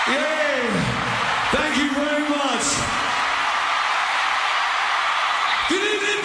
Yeah. Thank you very much. Good evening,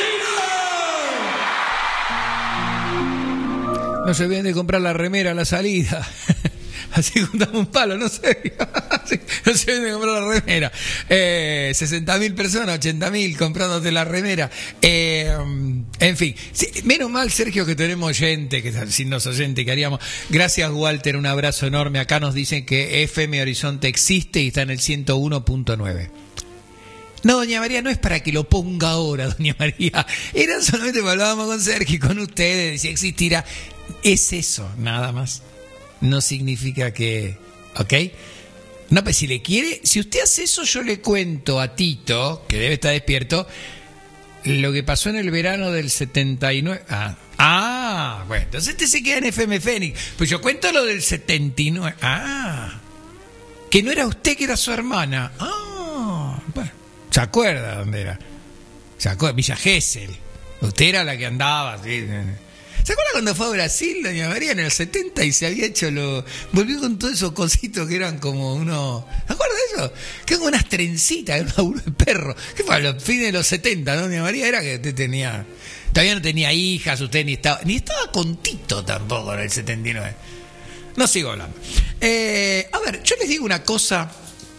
Pasadena. No se olviden de comprar la remera a la salida. Así juntamos un palo, no sé. No se olviden de comprar la remera. 60.000 personas, 80.000 comprándote la remera. En fin, sí, menos mal, Sergio, que tenemos oyente, que si no es oyente, que haríamos. Gracias, Walter, un abrazo enorme. Acá nos dicen que FM Horizonte existe y está en el 101.9. No, doña María, no es para que lo ponga ahora, doña María. Era solamente que hablábamos con Sergio y con ustedes, de si existirá. Es eso, nada más. No significa que... ¿Ok? No, pues si le quiere... Si usted hace eso, yo le cuento a Tito, que debe estar despierto, lo que pasó en el verano del 79... bueno, entonces este se queda en FM Fénix. Pues yo cuento lo del 79... que no era usted, que era su hermana. Bueno, ¿se acuerda dónde era? ¿Se acuerda? Villa Gesell. Usted era la que andaba, ¿sí? ¿Se acuerda cuando fue a Brasil, doña María, en el 70 y se había hecho volvió con todos esos cositos que eran como unos... ¿Se acuerda de eso? Que eran como unas trencitas, un laburo de perro. ¿Qué fue? A los fines de los 70, ¿no, doña María? Era que usted tenía... Todavía no tenía hijas, usted ni estaba con Tito tampoco en el 79. No sigo hablando. A ver, yo les digo una cosa.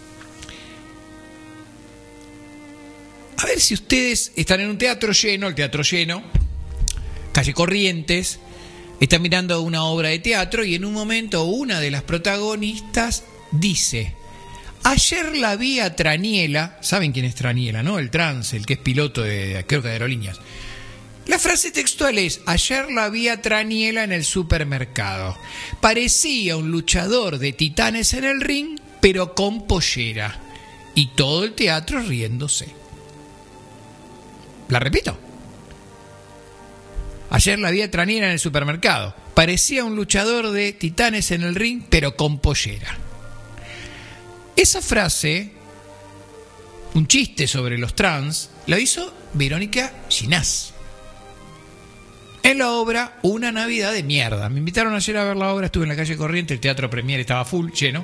A ver si ustedes están en un teatro lleno, el teatro lleno... Calle Corrientes, está mirando una obra de teatro y en un momento una de las protagonistas dice: ayer la vi a Traniela. ¿Saben quién es Traniela, no? El trans, el que es piloto de, creo que de aerolíneas. La frase textual es: ayer la vi a Traniela en el supermercado. Parecía un luchador de titanes en el ring, pero con pollera. Y todo el teatro riéndose. ¿La repito? Ayer la vi a Traniela en el supermercado. Parecía un luchador de titanes en el ring, pero con pollera. Esa frase, un chiste sobre los trans, la hizo Verónica Ginás en la obra Una Navidad de Mierda. Me invitaron ayer a ver la obra, estuve en la calle Corriente, el Teatro Premier estaba full, lleno.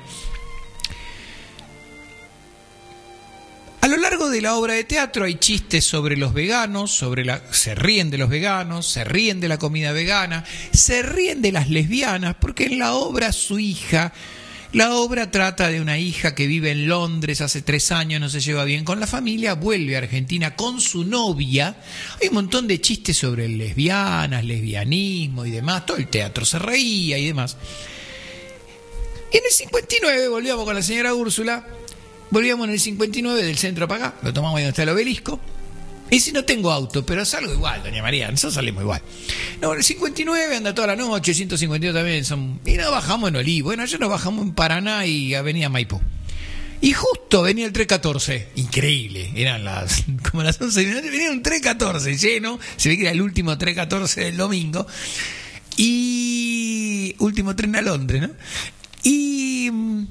A lo largo de la obra de teatro hay chistes sobre los veganos, se ríen de los veganos, se ríen de la comida vegana, se ríen de las lesbianas, porque en la obra la obra trata de una hija que vive en Londres hace 3 años, no se lleva bien con la familia, vuelve a Argentina con su novia. Hay un montón de chistes sobre lesbianas, lesbianismo y demás, todo el teatro se reía y demás. Y en el 59 volvíamos con la señora Úrsula. Volvíamos en el 59 del centro para acá, lo tomamos ahí donde está el obelisco. Y si no tengo auto, pero salgo igual, doña María, nosotros salimos igual. No, en el 59 anda toda la noche, 152 también son. Y nos bajamos en Olí. Bueno, ayer nos bajamos en Paraná y Avenida Maipú. Y justo venía el 314, increíble, eran como las 11 de la noche, venía un 314 lleno, se ve que era el último 314 del domingo. Y último tren a Londres, ¿no? Y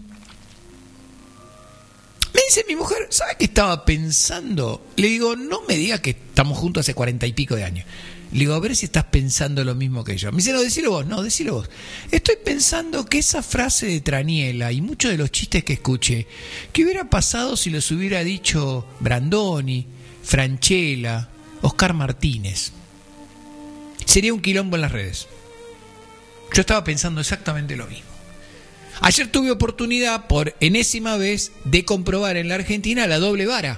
me dice mi mujer, ¿sabe qué estaba pensando? Le digo, no me diga que estamos juntos hace 40 y pico de años. Le digo, a ver si estás pensando lo mismo que yo. Me dice, no, decilo vos. No, decilo vos. Estoy pensando que esa frase de Traniela y muchos de los chistes que escuché, ¿qué hubiera pasado si los hubiera dicho Brandoni, Franchella, Oscar Martínez? Sería un quilombo en las redes. Yo estaba pensando exactamente lo mismo. Ayer tuve oportunidad, por enésima vez, de comprobar en la Argentina la doble vara.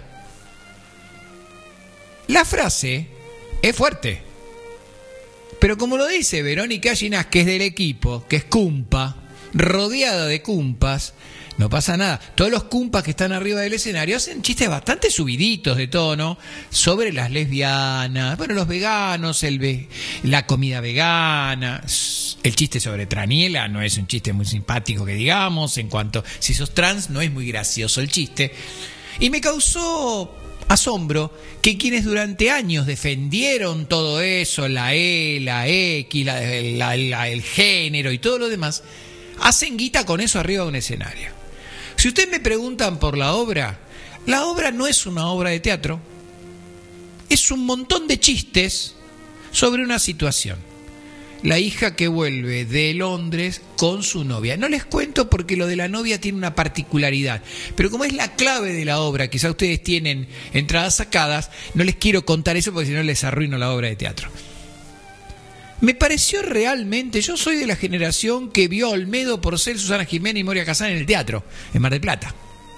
La frase es fuerte, pero como lo dice Verónica Ginás, que es del equipo, que es cumpa, rodeada de cumpas, no pasa nada. Todos los cumpas que están arriba del escenario hacen chistes bastante subiditos de tono sobre las lesbianas, bueno, los veganos, la comida vegana. El chiste sobre Traniela no es un chiste muy simpático que digamos, en cuanto si sos trans no es muy gracioso el chiste. Y me causó asombro que quienes durante años defendieron todo eso, la E, la X, el género y todo lo demás, hacen guita con eso arriba de un escenario. Si ustedes me preguntan por la obra no es una obra de teatro, es un montón de chistes sobre una situación. la hija que vuelve de Londres con su novia. No les cuento porque lo de la novia tiene una particularidad, pero como es la clave de la obra, quizá ustedes tienen entradas sacadas, no les quiero contar eso porque si no les arruino la obra de teatro. Me pareció realmente, yo soy de la generación que vio a Olmedo, Porcel, Susana Jiménez y Moria Kazan en el teatro, en Mar del Plata.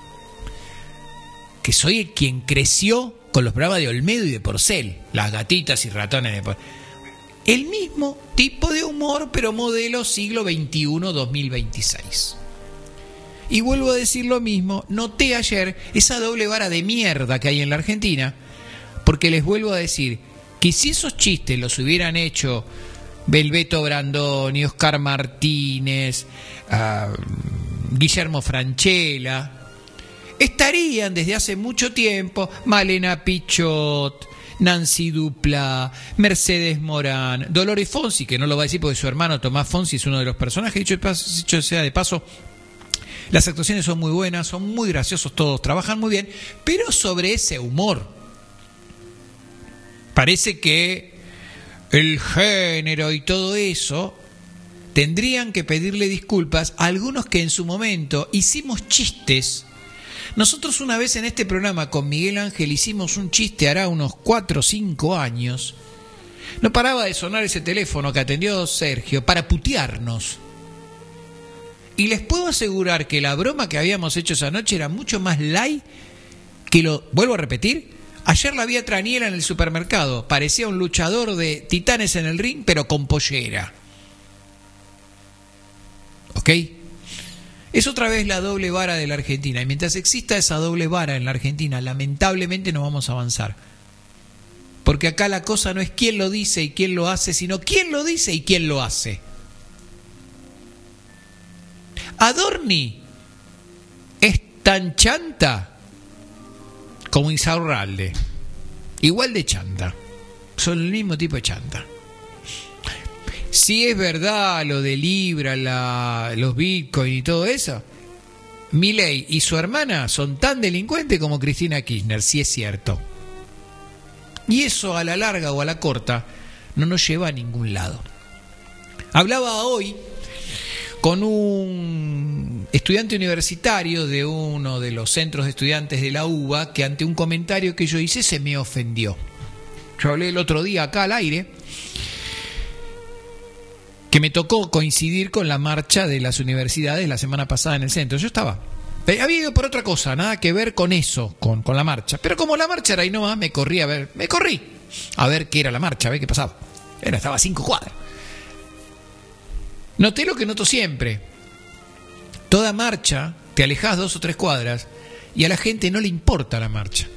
Que soy quien creció con los programas de Olmedo y de Porcel, Las gatitas y ratones de Porcel. El mismo tipo de humor, pero modelo siglo XXI, 2026. Y vuelvo a decir lo mismo, noté ayer esa doble vara de mierda que hay en la Argentina, porque les vuelvo a decir que si esos chistes los hubieran hecho Belbeto Brandoni, Oscar Martínez, Guillermo Francella, estarían desde hace mucho tiempo Malena Pichot, Nancy Dupla, Mercedes Morán, Dolores Fonsi, que no lo va a decir porque su hermano Tomás Fonsi es uno de los personajes. Dicho sea de paso, las actuaciones son muy buenas, son muy graciosos todos, trabajan muy bien, pero sobre ese humor. Parece que el género y todo eso tendrían que pedirle disculpas a algunos que en su momento hicimos chistes. Nosotros una vez en este programa con Miguel Ángel hicimos un chiste hará unos 4 o 5 años. No paraba de sonar ese teléfono que atendió Sergio para putearnos. Y les puedo asegurar que la broma que habíamos hecho esa noche era mucho más light que lo... Vuelvo a repetir, ayer la vi a Traniela en el supermercado. Parecía un luchador de Titanes en el ring, pero con pollera. ¿Ok? Es otra vez la doble vara de la Argentina. Y mientras exista esa doble vara en la Argentina, lamentablemente no vamos a avanzar. Porque acá la cosa no es quién lo dice y quién lo hace, sino quién lo dice y quién lo hace. Adorni es tan chanta como Insaurralde. Igual de chanta. Son el mismo tipo de chanta. Si es verdad lo de Libra, los Bitcoin y todo eso, Milei y su hermana son tan delincuentes como Cristina Kirchner, si es cierto. Y eso a la larga o a la corta no nos lleva a ningún lado. Hablaba hoy con un estudiante universitario de uno de los centros de estudiantes de la UBA que ante un comentario que yo hice se me ofendió. Yo hablé el otro día acá al aire que me tocó coincidir con la marcha de las universidades la semana pasada en el centro. Yo estaba. Había ido por otra cosa, nada que ver con eso, con la marcha. Pero como la marcha era ahí nomás, me corrí a ver qué era la marcha, a ver qué pasaba. Estaba a 5 cuadras. Noté lo que noto siempre. Toda marcha, te alejás 2 o 3 cuadras y a la gente no le importa la marcha.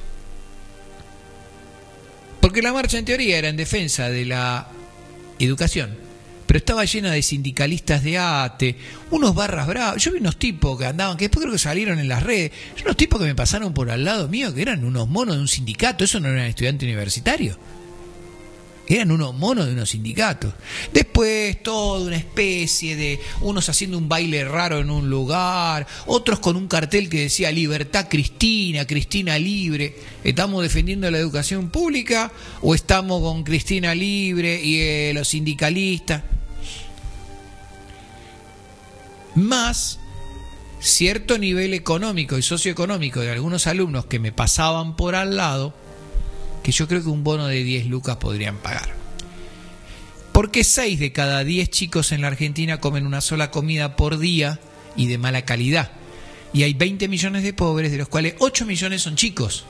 Porque la marcha en teoría era en defensa de la educación. Pero estaba llena de sindicalistas de ATE, unos barras bravos. Yo vi unos tipos que andaban, que después creo que salieron en las redes, unos tipos que me pasaron por al lado mío, que eran unos monos de un sindicato. Eso no eran estudiantes universitarios. Eran unos monos de unos sindicatos. Después toda una especie de unos haciendo un baile raro en un lugar, otros con un cartel que decía Libertad Cristina, Cristina Libre. ¿Estamos defendiendo la educación pública o estamos con Cristina Libre y los sindicalistas? Más cierto nivel económico y socioeconómico de algunos alumnos que me pasaban por al lado, que yo creo que un bono de 10 lucas podrían pagar. Porque 6 de cada 10 chicos en la Argentina comen una sola comida por día y de mala calidad. Y hay 20 millones de pobres, de los cuales 8 millones son chicos.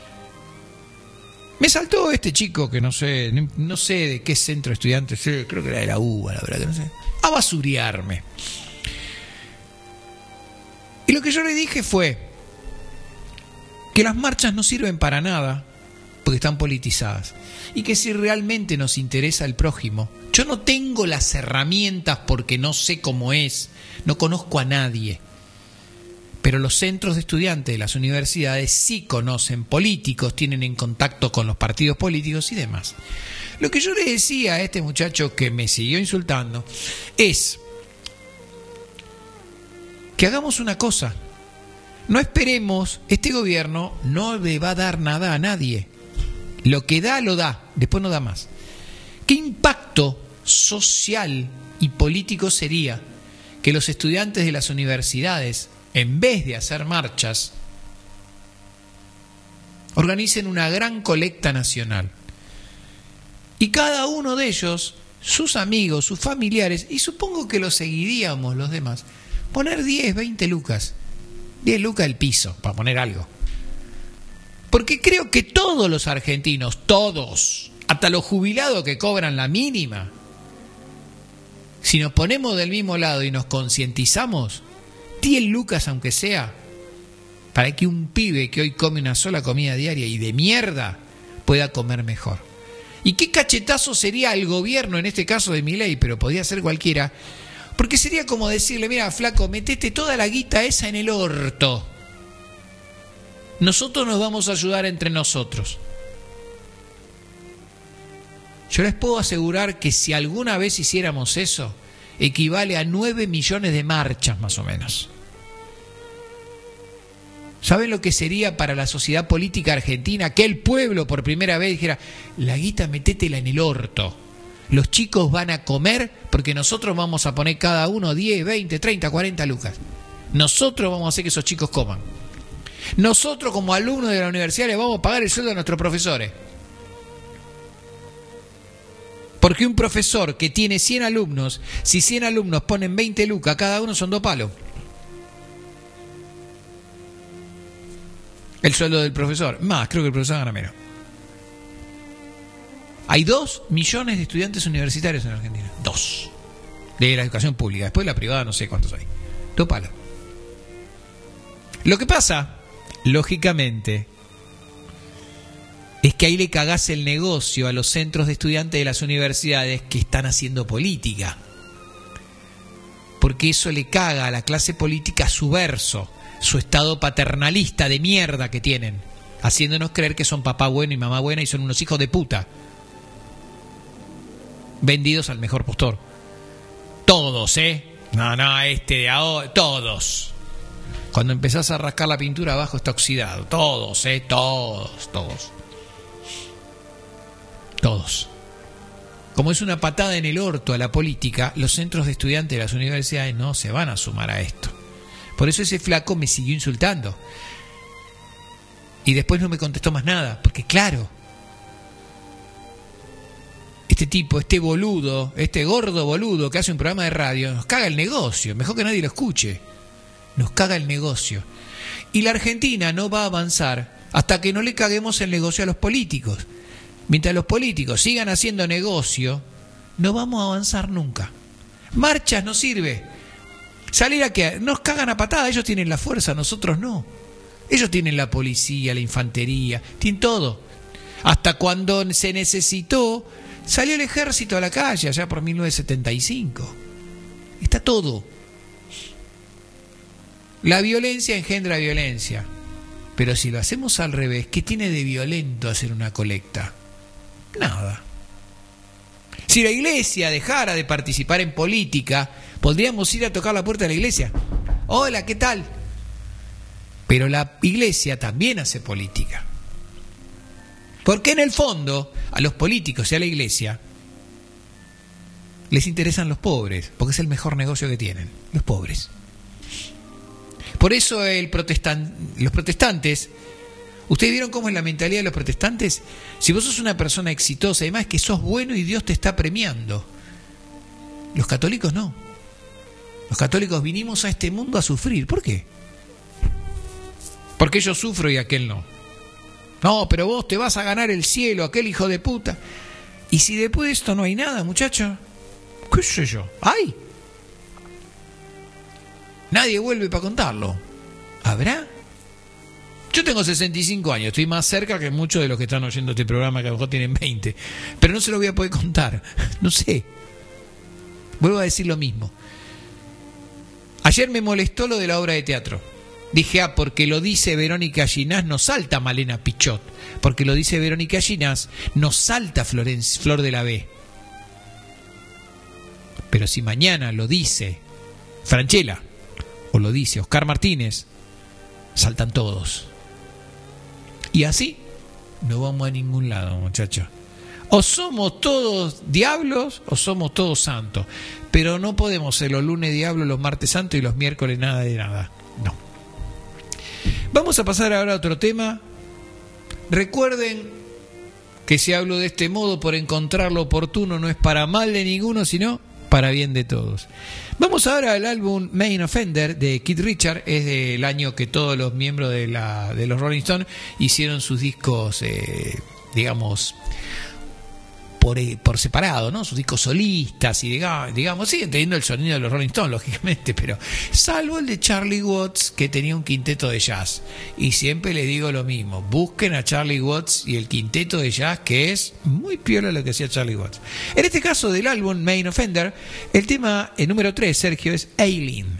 Me saltó este chico que no sé de qué centro de estudiantes, creo que era de la UBA, la verdad que no sé, a basurearme. Y lo que yo le dije fue que las marchas no sirven para nada porque están politizadas. Y que si realmente nos interesa el prójimo, yo no tengo las herramientas porque no sé cómo es, no conozco a nadie. Pero los centros de estudiantes de las universidades sí conocen políticos, tienen en contacto con los partidos políticos y demás. Lo que yo le decía a este muchacho que me siguió insultando es que hagamos una cosa. No esperemos, este gobierno no le va a dar nada a nadie. Lo que da, lo da, después no da más. ¿Qué impacto social y político sería que los estudiantes de las universidades, en vez de hacer marchas, organicen una gran colecta nacional. Y cada uno de ellos, sus amigos, sus familiares, y supongo que los seguiríamos los demás, poner 10, 20 lucas. 10 lucas el piso, para poner algo. Porque creo que todos los argentinos, todos, hasta los jubilados que cobran la mínima, si nos ponemos del mismo lado y nos concientizamos, 10 lucas aunque sea, para que un pibe que hoy come una sola comida diaria y de mierda pueda comer mejor. ¿Y qué cachetazo sería el gobierno, en este caso de Milei, pero podría ser cualquiera? Porque sería como decirle, mira, flaco, metete toda la guita esa en el orto. Nosotros nos vamos a ayudar entre nosotros. Yo les puedo asegurar que si alguna vez hiciéramos eso, equivale a 9 millones de marchas más o menos. ¿Saben lo que sería para la sociedad política argentina que el pueblo por primera vez dijera, la guita metétela en el orto? Los chicos van a comer porque nosotros vamos a poner cada uno 10, 20, 30, 40 lucas. Nosotros vamos a hacer que esos chicos coman. Nosotros como alumnos de la universidad les vamos a pagar el sueldo a nuestros profesores. Porque un profesor que tiene 100 alumnos, si 100 alumnos ponen 20 lucas, cada uno son 2 palos. El sueldo del profesor. Más, creo que el profesor gana menos. Hay 2 millones de estudiantes universitarios en Argentina. 2. De la educación pública. Después de la privada no sé cuántos hay. 2 palos. Lo que pasa, lógicamente, es que ahí le cagás el negocio a los centros de estudiantes de las universidades que están haciendo política. Porque eso le caga a la clase política su verso, su estado paternalista de mierda que tienen, haciéndonos creer que son papá bueno y mamá buena y son unos hijos de puta. Vendidos al mejor postor. Todos, No, este de ahora, todos. Cuando empezás a rascar la pintura abajo está oxidado. Todos, todos. Como es una patada en el orto a la política, los centros de estudiantes de las universidades no se van a sumar a esto. Por eso ese flaco me siguió insultando. Y después no me contestó más nada. Porque claro, este tipo, este boludo, este gordo boludo que hace un programa de radio, nos caga el negocio. Mejor que nadie lo escuche. Nos caga el negocio. Y la Argentina no va a avanzar hasta que no le caguemos el negocio a los políticos. Mientras los políticos sigan haciendo negocio, no vamos a avanzar nunca. Marchas no sirve. Salir a que nos cagan a patada, ellos tienen la fuerza, nosotros no. Ellos tienen la policía, la infantería, tienen todo. Hasta cuando se necesitó, salió el ejército a la calle, allá por 1975. Está todo. La violencia engendra violencia. Pero si lo hacemos al revés, ¿qué tiene de violento hacer una colecta? Nada. Si la iglesia dejara de participar en política, podríamos ir a tocar la puerta de la iglesia. Hola, ¿qué tal? Pero la iglesia también hace política. Porque en el fondo, a los políticos y a la iglesia les interesan los pobres, porque es el mejor negocio que tienen, los pobres. Por eso los protestantes, ¿ustedes vieron cómo es la mentalidad de los protestantes? Si vos sos una persona exitosa, además que sos bueno y Dios te está premiando. Los católicos no. Los católicos vinimos a este mundo a sufrir. ¿Por qué? Porque yo sufro y aquel no. No, pero vos te vas a ganar el cielo, aquel hijo de puta. Y si después de esto no hay nada, muchacho, ¿qué sé yo? ¡Ay! Nadie vuelve para contarlo. ¿Habrá? Yo tengo 65 años, estoy más cerca que muchos de los que están oyendo este programa, que a lo mejor tienen 20. Pero no se lo voy a poder contar. No sé. Vuelvo a decir lo mismo. Ayer me molestó lo de la obra de teatro. Dije, porque lo dice Verónica Ginás, no salta Malena Pichot. Porque lo dice Verónica Ginás, no salta Flor de la B. Pero si mañana lo dice Franchella, o lo dice Oscar Martínez, saltan todos. Y así no vamos a ningún lado, muchachos. O somos todos diablos o somos todos santos. Pero no podemos ser los lunes diablos, los martes santos y los miércoles nada de nada. No. Vamos a pasar ahora a otro tema. Recuerden que si hablo de este modo por encontrar lo oportuno no es para mal de ninguno, sino para bien de todos. Vamos ahora al álbum Main Offender de Keith Richards. Es del año que todos los miembros de los Rolling Stones hicieron sus discos, digamos, por separado, ¿no? Sus discos solistas y digamos, siguen teniendo el sonido de los Rolling Stones, lógicamente, pero salvo el de Charlie Watts, que tenía un quinteto de jazz. Y siempre les digo lo mismo, busquen a Charlie Watts y el quinteto de jazz, que es muy piola lo que hacía Charlie Watts. En este caso del álbum Main Offender, el tema número 3, Sergio, es Aileen.